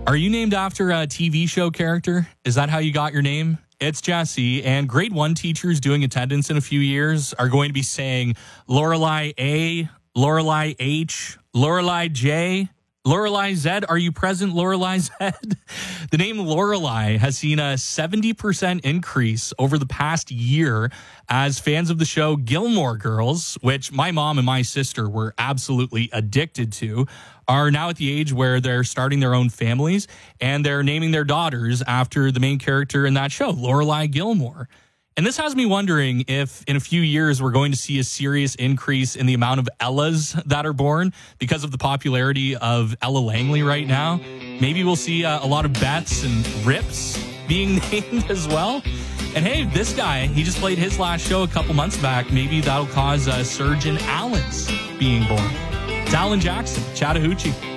Are you named after a TV show character? Is that how you got your name? It's Jesse, and grade 1 teachers doing attendance in a few years are going to be saying Lorelei A, Lorelei H, Lorelei J, Lorelei Z. Are you present, Lorelei Z? The name Lorelei has seen a 70% increase over the past year as fans of the show Gilmore Girls, which my mom and my sister were absolutely addicted to, are now at the age where they're starting their own families and they're naming their daughters after the main character in that show, Lorelei Gilmore. And this has me wondering if in a few years we're going to see a serious increase in the amount of Ellas that are born because of the popularity of Ella Langley right now. Maybe we'll see a lot of Beths and Rips being named as well. And hey, this guy, he just played his last show a couple months back. Maybe that'll cause a surge in Allens being born. It's Alan Jackson, Chattahoochee.